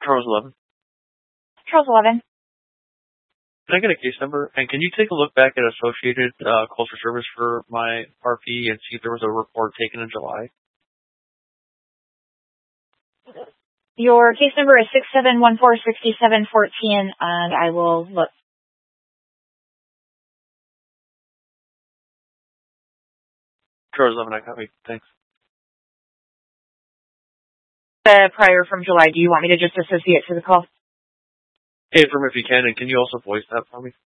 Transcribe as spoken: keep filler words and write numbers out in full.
Charles eleven. Charles eleven. Can I get a case number? And can you take a look back at Associated uh, Culture Service for my R P and see if there was a report taken in July? Your case number is six seven one four six seven one four, and I will look. Charles eleven, I copy. Thanks. The prior from July, do you want me to just associate to the call? Hey, from if you can, and can you also voice that for me?